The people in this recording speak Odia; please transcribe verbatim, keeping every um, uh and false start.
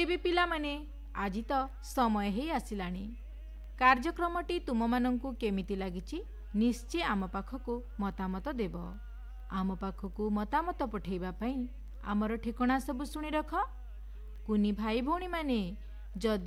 ତେବେ ପିଲାମାନେ ଆଜି ତ ସମୟ ହେଇ ଆସିଲାଣି। କାର୍ଯ୍ୟକ୍ରମଟି ତୁମମାନଙ୍କୁ କେମିତି ଲାଗିଛି ନିଶ୍ଚୟ ଆମ ପାଖକୁ ମତାମତ ଦେବ। ଆମ ପାଖକୁ ମତାମତ ପଠାଇବା ପାଇଁ ଆମର ଠିକଣା ସବୁ ଶୁଣି ରଖ। କୁନି ଭାଇ ଭଉଣୀମାନେ, ଯଦି